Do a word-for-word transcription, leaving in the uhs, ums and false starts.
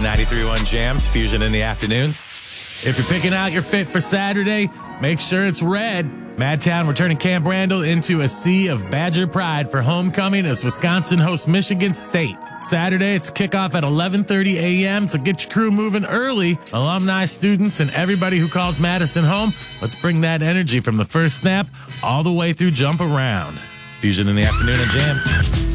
ninety-three point one Jams, Fusion in the afternoons. If you're picking out your fit for Saturday, make sure it's red. Madtown, we're turning Camp Randall into a sea of Badger pride for homecoming as Wisconsin hosts Michigan State. Saturday, it's kickoff at eleven thirty a.m., so get your crew moving early. Alumni, students, and everybody who calls Madison home, let's bring that energy from the first snap all the way through jump around. Fusion in the afternoon and Jams.